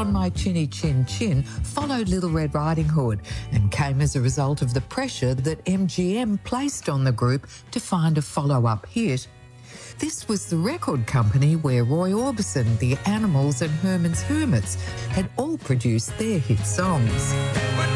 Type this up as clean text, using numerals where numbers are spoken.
on My Chinny Chin Chin followed Little Red Riding Hood and came as a result of the pressure that MGM placed on the group to find a follow-up hit. This was the record company where Roy Orbison, The Animals and Herman's Hermits had all produced their hit songs.